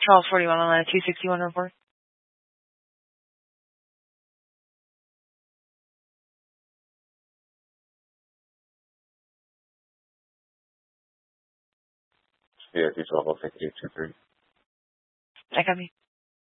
1241 on line 261 report. Yeah, 212 5323. I got me.